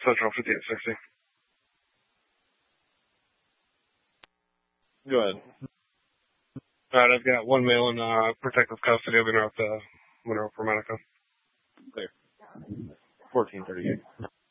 Central 5860. Go ahead. All right, I've got one male in protective custody of Monroe for Monaco. Clear. 1438.